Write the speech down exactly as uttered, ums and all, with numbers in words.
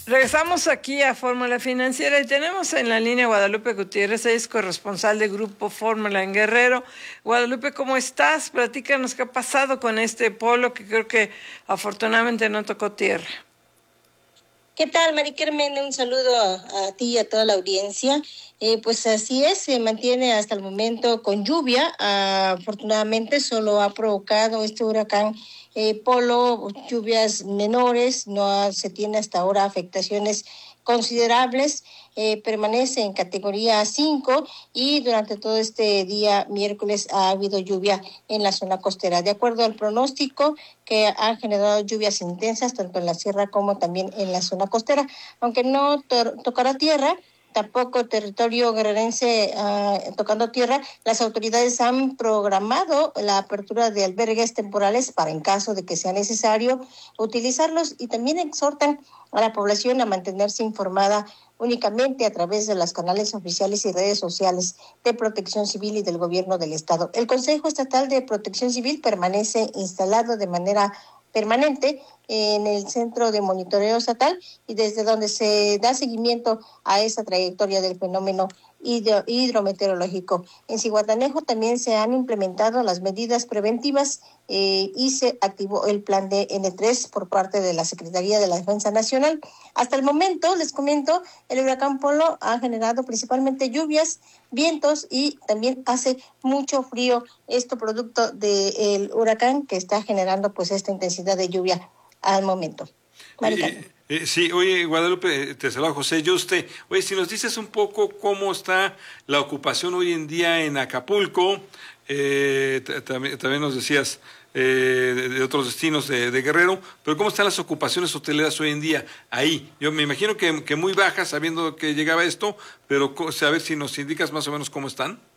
Regresamos aquí a Fórmula Financiera y tenemos en la línea Guadalupe Gutiérrez, ella es corresponsal del Grupo Fórmula en Guerrero. Guadalupe, ¿cómo estás? Platícanos qué ha pasado con este polo que creo que afortunadamente no tocó tierra. ¿Qué tal, Mari Carmen? Un saludo a, a ti y a toda la audiencia. Eh, pues así es, se mantiene hasta el momento con lluvia. Ah, afortunadamente solo ha provocado este huracán eh, Polo lluvias menores, no ha- se tiene hasta ahora afectaciones considerables, eh, permanece en categoría cinco y durante todo este día miércoles ha habido lluvia en la zona costera. De acuerdo al pronóstico, que han generado lluvias intensas tanto en la sierra como también en la zona costera, aunque no to- tocará tierra. Tampoco territorio guerrerense ah, tocando tierra, las autoridades han programado la apertura de albergues temporales para en caso de que sea necesario utilizarlos y también exhortan a la población a mantenerse informada únicamente a través de los canales oficiales y redes sociales de Protección Civil y del Gobierno del Estado. El Consejo Estatal de Protección Civil permanece instalado de manera permanente en el Centro de Monitoreo Estatal y desde donde se da seguimiento a esa trayectoria del fenómeno hidro- hidrometeorológico. En Zihuatanejo también se han implementado las medidas preventivas eh, y se activó el plan de N tres por parte de la Secretaría de la Defensa Nacional. Hasta el momento, les comento, el huracán Polo ha generado principalmente lluvias, vientos y también hace mucho frío. Esto producto del huracán que está generando pues esta intensidad de lluvia al momento. Maricarmen. Eh, eh, sí, oye, Guadalupe, te saluda José Yuste. Oye, si nos dices un poco cómo está la ocupación hoy en día en Acapulco, eh, t- también, también nos decías eh, de, de otros destinos de, de Guerrero, pero cómo están las ocupaciones hoteleras hoy en día ahí. Yo me imagino que, que muy bajas, sabiendo que llegaba esto, pero co- a ver si nos indicas más o menos cómo están.